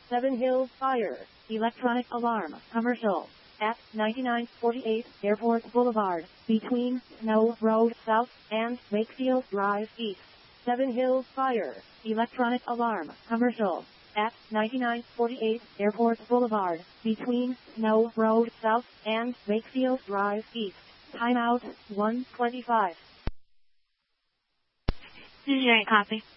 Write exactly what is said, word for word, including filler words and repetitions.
Seven Hills Fire, electronic alarm, commercial, at ninety-nine forty-eight Airport Boulevard, between Snow Road South and Wakefield Drive East. Seven Hills Fire, electronic alarm, commercial, at ninety-nine forty-eight Airport Boulevard, between Snow Road South and Wakefield Drive East. Timeout one twenty-five. This is Jerry Coffee.